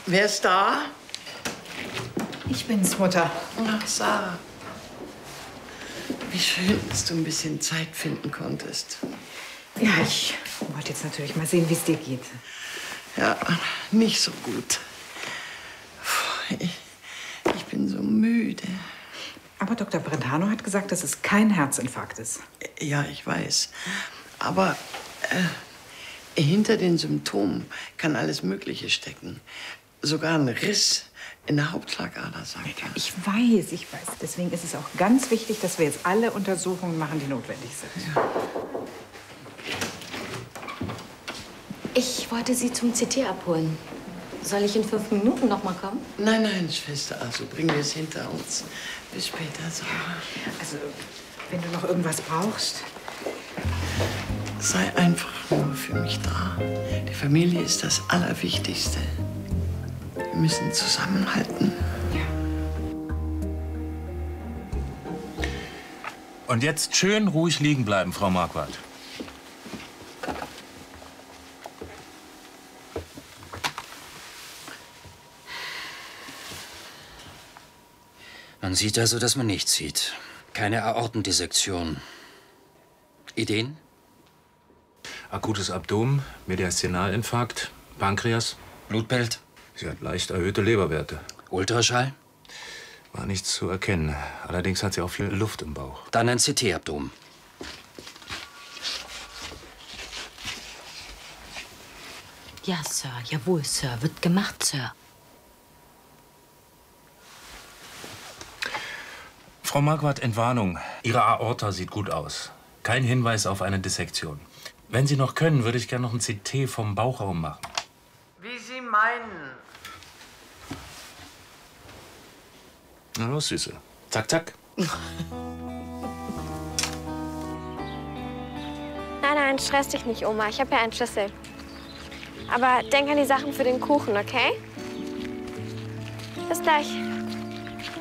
Wer ist da? Ich bin's, Mutter. Ach, Sarah. Wie schön, dass du ein bisschen Zeit finden konntest. Ja, ich wollte jetzt natürlich mal sehen, wie es dir geht. Ja, nicht so gut. Ich bin so müde. Aber Dr. Brentano hat gesagt, dass es kein Herzinfarkt ist. Ja, ich weiß. Aber hinter den Symptomen kann alles Mögliche stecken. Sogar ein Riss in der Hauptschlagader, sagt er. Ich weiß. Deswegen ist es auch ganz wichtig, dass wir jetzt alle Untersuchungen machen, die notwendig sind. Ja. Ich wollte Sie zum CT abholen. Soll ich in 5 Minuten noch mal kommen? Nein, Schwester, also bringen wir es hinter uns. Bis später, Sarah. Also, wenn du noch irgendwas brauchst. Sei einfach nur für mich da. Die Familie ist das Allerwichtigste. Wir müssen zusammenhalten. Ja. Und jetzt schön ruhig liegen bleiben, Frau Marquardt. Man sieht also, dass man nichts sieht. Keine Aortendissektion. Ideen? Akutes Abdomen, Mediastinalinfarkt, Pankreas. Blutbild? Sie hat leicht erhöhte Leberwerte. Ultraschall? War nichts zu erkennen. Allerdings hat sie auch viel Luft im Bauch. Dann ein CT-Abdomen. Ja, Sir. Jawohl, Sir. Wird gemacht, Sir. Frau Marquardt, Entwarnung. Ihre Aorta sieht gut aus. Kein Hinweis auf eine Dissektion. Wenn Sie noch können, würde ich gerne noch ein CT vom Bauchraum machen. Wie Sie meinen. Na los, Süße. Zack, zack. Nein, stress dich nicht, Oma. Ich habe ja einen Schlüssel. Aber denk an die Sachen für den Kuchen, okay? Bis gleich.